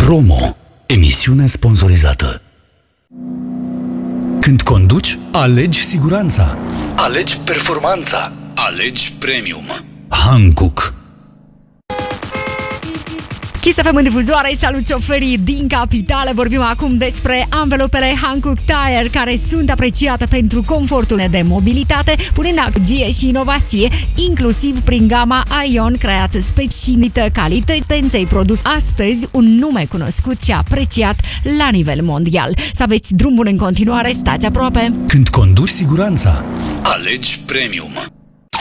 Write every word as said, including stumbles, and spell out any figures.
Promo. Emisiune sponsorizată. Când conduci, alegi siguranța. Alegi performanța. Alegi premium. Hankook. Kiss F M în difuzoare, salut șoferii din capitală. Vorbim acum despre anvelopele Hankook Tire, care sunt apreciate pentru confortul de mobilitate, punând accentul și inovație, inclusiv prin gama Ion, creată specialită calității produs astăzi un nume cunoscut și apreciat la nivel mondial. Să aveți drum bun în continuare, stați aproape. Când conduci siguranța, alegi premium.